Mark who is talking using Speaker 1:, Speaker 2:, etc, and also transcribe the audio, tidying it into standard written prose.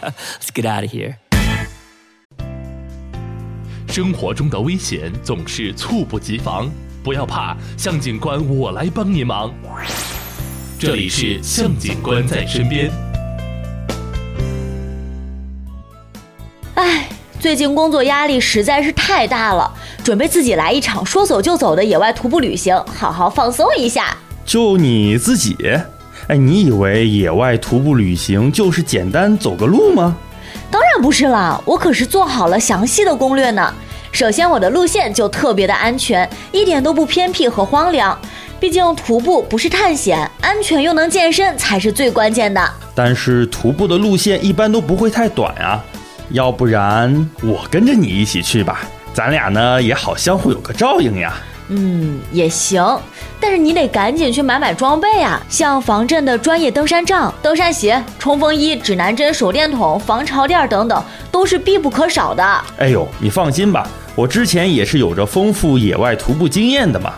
Speaker 1: Let's get out of here.
Speaker 2: 生活中的危险总是猝不及防，不要怕，向警官我来帮您忙。这里是向警官在身边。
Speaker 3: 最近工作压力实在是太大了，准备自己来一场说走就走的野外徒步旅行，好好放松一下。
Speaker 4: 就你自己？你以为野外徒步旅行就是简单走个路吗？
Speaker 3: 当然不是啦，我可是做好了详细的攻略呢。首先我的路线就特别的安全，一点都不偏僻和荒凉，毕竟徒步不是探险，安全又能健身才是最关键的。
Speaker 4: 但是徒步的路线一般都不会太短啊，要不然我跟着你一起去吧，咱俩呢也好相互有个照应呀。
Speaker 3: 也行，但是你得赶紧去买装备啊，像防震的专业登山杖、登山鞋、冲锋衣、指南针、手电筒、防潮垫等等，都是必不可少的。
Speaker 4: 哎呦，你放心吧，我之前也是有着丰富野外徒步经验的嘛，